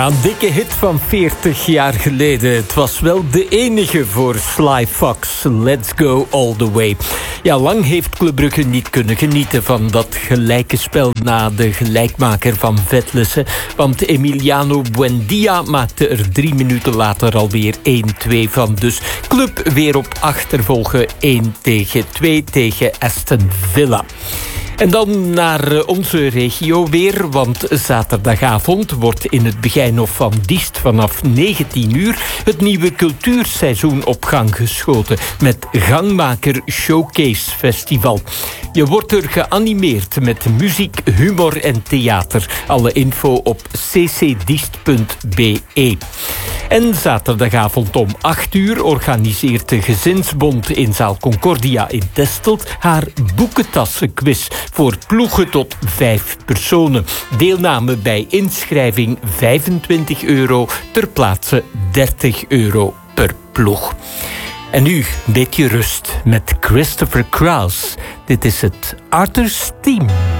Ja, een dikke hit van 40 jaar geleden. Het was wel de enige voor Sly Fox. Let's go all the way. Ja, lang heeft Club Brugge niet kunnen genieten van dat gelijke spel na de gelijkmaker van Vetlessen. Want Emiliano Buendia maakte er 3 minuten later alweer 1-2 van. Dus Club weer op achtervolgen 1-2 tegen Aston Villa. En dan naar onze regio weer, want zaterdagavond wordt in het Begijnhof van Diest vanaf 19 uur het nieuwe cultuurseizoen op gang geschoten met Gangmaker Showcase Festival. Je wordt er geanimeerd met muziek, humor en theater. Alle info op ccdiest.be. En zaterdagavond om 8 uur organiseert de Gezinsbond in zaal Concordia in Testelt haar boekentassenquiz voor ploegen tot 5 personen. Deelname bij inschrijving €25, ter plaatse €30 per ploeg. En nu een beetje rust met Christopher Crouse. Dit is het Arthur's Theme.